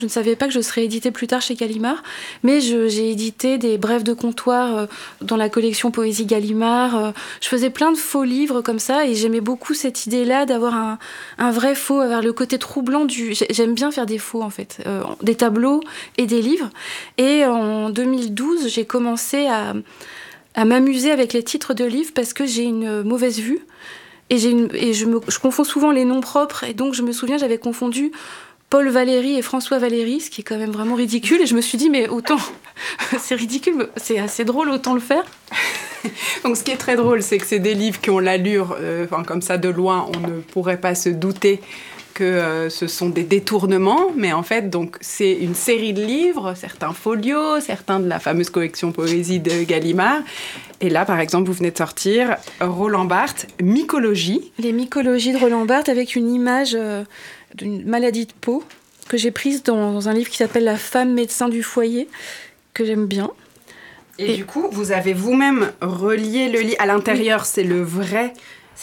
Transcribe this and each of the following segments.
Je ne savais pas que je serais éditée plus tard chez Gallimard, mais j'ai édité des brèves de comptoir dans la collection Poésie Gallimard. Je faisais plein de faux livres comme ça, et j'aimais beaucoup cette idée-là d'avoir un vrai faux, avoir le côté troublant du... J'aime bien faire des faux, en fait, des tableaux et des livres. Et en 2012, j'ai commencé à m'amuser avec les titres de livres parce que j'ai une mauvaise vue. Et je confonds souvent les noms propres, et donc je me souviens, j'avais confondu Paul Valéry et François Valéry, ce qui est quand même vraiment ridicule. Et je me suis dit, mais autant, c'est ridicule, mais c'est assez drôle, autant le faire. Donc ce qui est très drôle, c'est que c'est des livres qui ont l'allure, comme ça de loin, on ne pourrait pas se douter que ce sont des détournements, mais en fait, donc, c'est une série de livres, certains folios, certains de la fameuse collection Poésie de Gallimard. Et là, par exemple, vous venez de sortir Roland Barthes, Mycologie. Les mycologies de Roland Barthes avec une image d'une maladie de peau que j'ai prise dans un livre qui s'appelle La femme médecin du foyer, que j'aime bien. Et du coup, vous avez vous-même relié le livre. À l'intérieur, c'est le vrai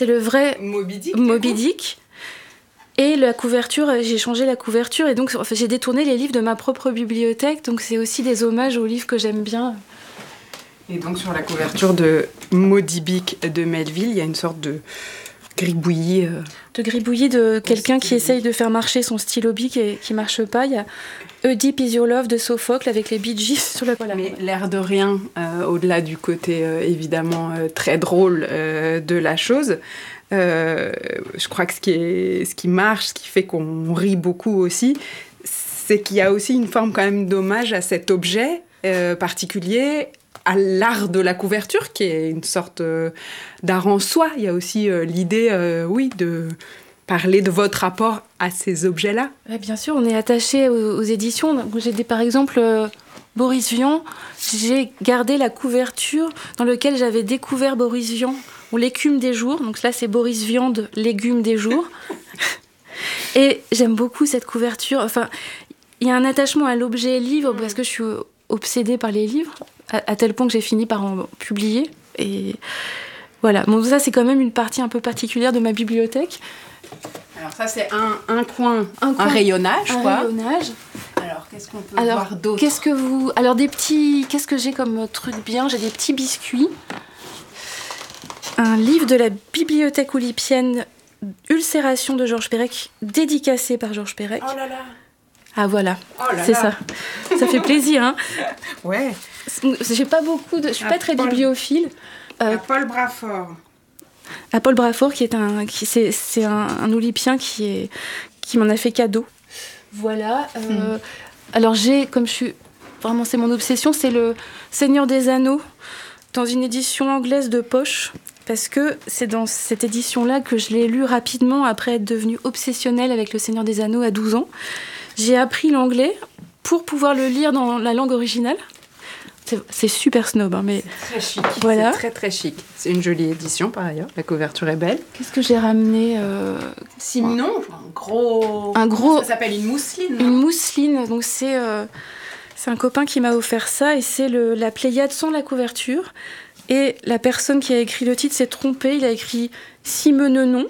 Moby Dick. Et la couverture, j'ai changé la couverture, et donc j'ai détourné les livres de ma propre bibliothèque, donc c'est aussi des hommages aux livres que j'aime bien. Et donc sur la couverture de Moby Dick de Melville, il y a une sorte de gribouillis. De gribouillis de quelqu'un qui essaye de faire marcher son stylo bic et qui marche pas. Il y a Oedipe is your love de Sophocle avec les Bee Gees sur la colonne. Mais l'air de rien, au-delà du côté évidemment très drôle de la chose, je crois que ce qui marche, ce qui fait qu'on rit beaucoup aussi, c'est qu'il y a aussi une forme quand même d'hommage à cet objet particulier, à l'art de la couverture, qui est une sorte d'art en soi. Il y a aussi l'idée, de parler de votre rapport à ces objets-là. Ouais, bien sûr, on est attaché aux éditions. Donc, par exemple, Boris Vian, j'ai gardé la couverture dans laquelle j'avais découvert Boris Vian, ou L'écume des jours. Donc là, c'est Boris Viande, Légumes des jours. Et j'aime beaucoup cette couverture. Enfin, il y a un attachement à l'objet livre, parce que je suis obsédée par les livres, à tel point que j'ai fini par en publier. Et voilà. Bon, ça, c'est quand même une partie un peu particulière de ma bibliothèque. Alors ça, c'est un coin, un rayonnage, quoi. Un rayonnage. Alors, qu'est-ce qu'on peut voir d'autre ? Alors, qu'est-ce que j'ai comme truc bien ? J'ai des petits biscuits. Un livre de la bibliothèque oulipienne, Ulcération de Georges Perec, dédicacé par Georges Perec. Oh là là ! Ah voilà, c'est là. Ça fait plaisir, hein. Ouais. J'ai pas beaucoup de... Je suis pas très bibliophile. Paul Brafort. À Paul Brafort, c'est un oulipien qui m'en a fait cadeau. Voilà. Alors c'est mon obsession, c'est le Seigneur des Anneaux, dans une édition anglaise de poche, parce que c'est dans cette édition-là que je l'ai lu rapidement après être devenue obsessionnelle avec le Seigneur des Anneaux à 12 ans. J'ai appris l'anglais pour pouvoir le lire dans la langue originale. C'est super snob, hein, mais... C'est très chic. Voilà. C'est très très chic. C'est une jolie édition par ailleurs. La couverture est belle. Qu'est-ce que j'ai ramené Sinon, un gros... Ça s'appelle une mousseline. Une mousseline. Donc c'est un copain qui m'a offert ça, et c'est la Pléiade sans la couverture. Et la personne qui a écrit le titre s'est trompée. Il a écrit Simenon.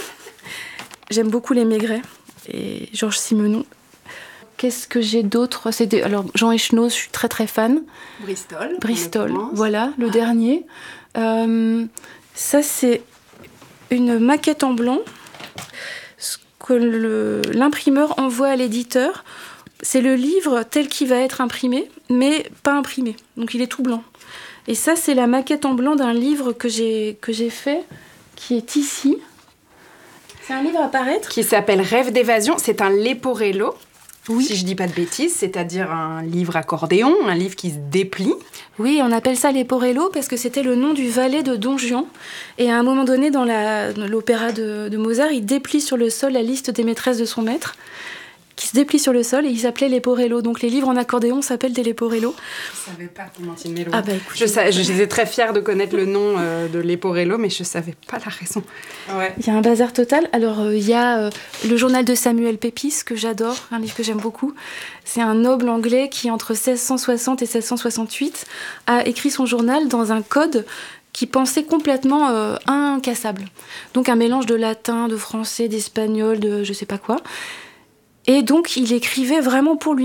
J'aime beaucoup les Maigret et Georges Simenon. Qu'est-ce que j'ai d'autre ? Alors, Jean Echenoz, je suis très très fan. Bristol, voilà, le dernier. Ça, c'est une maquette en blanc, ce que l'imprimeur envoie à l'éditeur. C'est le livre tel qu'il va être imprimé, mais pas imprimé. Donc il est tout blanc. Et ça, c'est la maquette en blanc d'un livre que j'ai fait, qui est ici. C'est un livre à paraître. Qui s'appelle Rêve d'évasion. C'est un Leporello. Oui. Si je dis pas de bêtises, c'est-à-dire un livre accordéon, un livre qui se déplie. Oui, on appelle ça Leporello parce que c'était le nom du valet de Don Juan. Et à un moment donné, dans l'opéra de Mozart, il déplie sur le sol la liste des maîtresses de son maître, qui se déplie sur le sol, et il s'appelait Leporello. Donc les livres en accordéon s'appellent des Leporello. Je ne savais pas, Clémentine Mello. Ah bah écoute. J'étais très fière de connaître le nom de Leporello, mais je ne savais pas la raison. Ouais. Il y a un bazar total. Alors il y a le journal de Samuel Pepys, que j'adore, un livre que j'aime beaucoup. C'est un noble anglais qui, entre 1660 et 1668, a écrit son journal dans un code qui pensait complètement incassable. Donc un mélange de latin, de français, d'espagnol, de je sais pas quoi. Et donc, il écrivait vraiment pour lui.